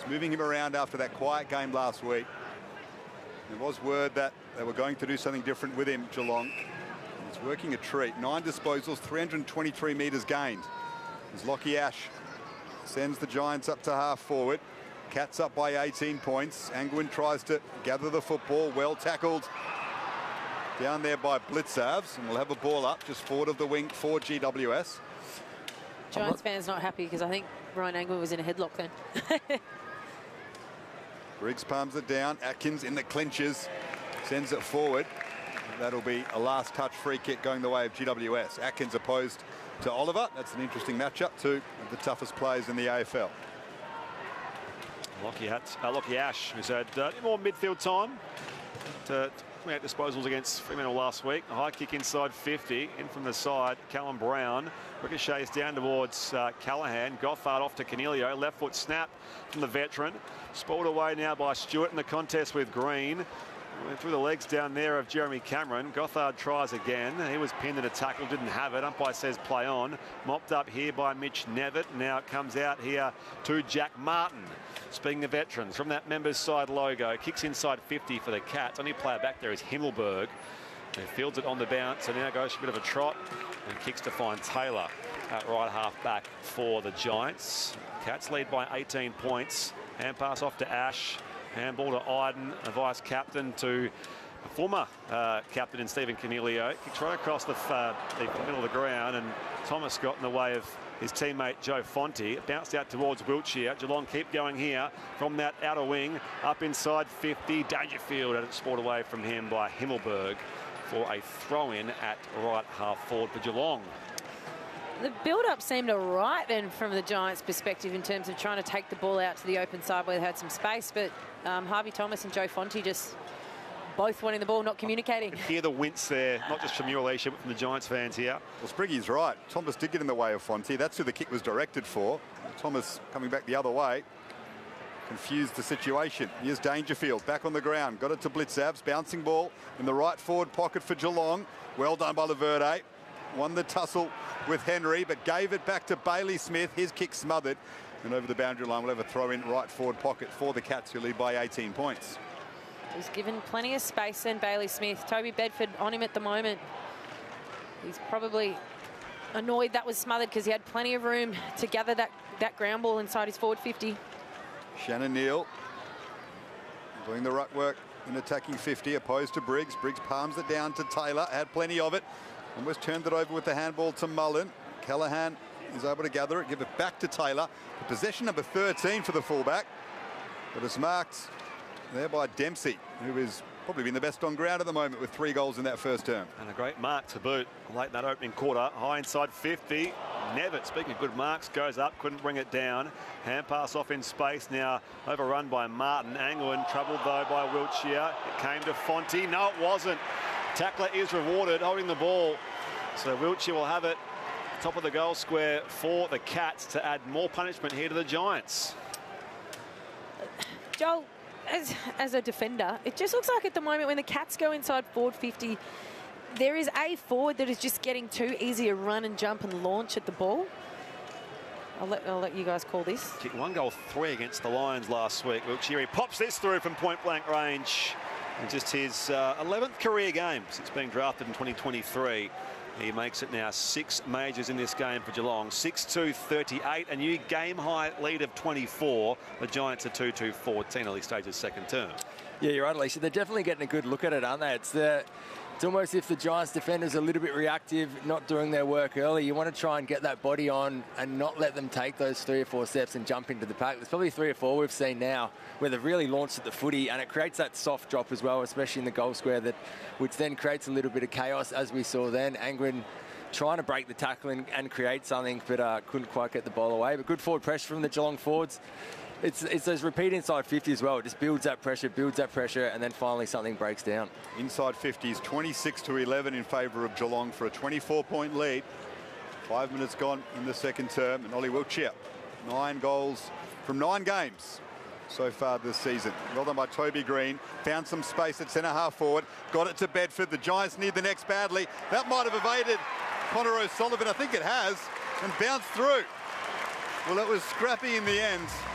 It's moving him around after that quiet game last week. There was word that they were going to do something different with him, Geelong. It's working a treat. 9 disposals, 323 metres gained. As Lockie Ash sends the Giants up to half forward. Cats up by 18 points. Angwin tries to gather the football. Well tackled down there by Blitzavs. And we'll have a ball up just forward of the wing for GWS. Giants fans not happy because I think Ryan Angwin was in a headlock then. Briggs palms it down. Atkins in the clinches. Sends it forward. That'll be a last touch free kick going the way of GWS. Atkins opposed to Oliver. That's an interesting matchup. Two of the toughest players in the AFL. Lockie Ash, who's had more midfield time to make disposals against Fremantle last week. A high kick inside 50. In from the side, Callum Brown. Ricochets down towards Callaghan. Gothard off to Canelio. Left foot snap from the veteran. Spoiled away now by Stewart in the contest with Green. Went through the legs down there of Jeremy Cameron. Gothard tries again. He was pinned in a tackle, didn't have it. Umpire says play on. Mopped up here by Mitch Nevitt. Now it comes out here to Jack Martin. Speaking of veterans, from that members side logo, kicks inside 50 for the Cats. Only player back there is Himmelberg. He fields it on the bounce and now goes for a bit of a trot and kicks to find Taylor at right half back for the Giants. Cats lead by 18 points. Hand pass off to Ash. Handball to Iden, a vice captain to a former captain in Stephen Canelio. Kicks right across the middle of the ground, and Thomas got in the way of his teammate Joe Fonte. It bounced out towards Wiltshire. Geelong keep going here from that outer wing. Up inside 50. Dangerfield had it sport away from him by Himmelberg for a throw-in at right half forward for Geelong. The build-up seemed all right then from the Giants' perspective in terms of trying to take the ball out to the open side where they had some space, but Harvey Thomas and Joe Fonte just both wanting the ball, not communicating. You hear the wince there, not just from you, Alicia, but from the Giants fans here. Well, Spriggy's right. Thomas did get in the way of Fonte. That's who the kick was directed for. Thomas coming back the other way confused the situation. Here's Dangerfield back on the ground. Got it to Blitzavs. Bouncing ball in the right forward pocket for Geelong. Well done by Laverde. Won the tussle with Henry, but gave it back to Bailey Smith. His kick smothered. And over the boundary line, we'll have a throw in right forward pocket for the Cats, who lead by 18 points. He's given plenty of space then, Bailey Smith. Toby Bedford on him at the moment. He's probably annoyed that was smothered because he had plenty of room to gather that ground ball inside his forward 50. Shannon Neal doing the ruck work in attacking 50, opposed to Briggs. Briggs palms it down to Taylor, had plenty of it. Almost turned it over with the handball to Mullen. Callaghan is able to gather it, give it back to Taylor. Possession number 13 for the fullback. But it's marked there by Dempsey, who has probably been the best on ground at the moment with 3 goals in that first term. And a great mark to boot late in that opening quarter. High inside 50. Nevitt, speaking of good marks, goes up, couldn't bring it down. Hand pass off in space, now overrun by Martin. Angwin troubled though by Wiltshire. It came to Fonte. No, it wasn't. Tackler is rewarded, holding the ball. So Wiltshire will have it top of the goal square for the Cats to add more punishment here to the Giants. Joel, as a defender, it just looks like at the moment when the Cats go inside forward 50, there is a forward that is just getting too easy to run and jump and launch at the ball. I'll let you guys call this. Kicked 1 goal 3 against the Lions last week. Wiltshire pops this through from point blank range. And just his 11th career game since being drafted in 2023. He makes it now 6 majors in this game for Geelong. 6-2-38, a new game high lead of 24. The Giants are 2-2-14 early stages second term. Yeah, you're right, Alicia. They're definitely getting a good look at it, aren't they? It's almost if the Giants defenders are a little bit reactive, not doing their work early. You want to try and get that body on and not let them take those 3 or 4 steps and jump into the pack. There's probably 3 or 4 we've seen now where they've really launched at the footy, and it creates that soft drop as well, especially in the goal square, which then creates a little bit of chaos, as we saw then. Angwin trying to break the tackle and create something, but couldn't quite get the ball away. But good forward pressure from the Geelong forwards. It's those repeat inside 50 as well. It just builds that pressure, and then finally something breaks down. Inside 50s, 26-11 in favour of Geelong for a 24-point lead. 5 minutes gone in the second term, and Ollie Wiltshire, 9 goals from 9 games so far this season. Well done by Toby Green. Found some space at centre half forward. Got it to Bedford. The Giants need the next badly. That might have evaded Connor O'Sullivan. I think it has. And bounced through. Well, it was scrappy in the end.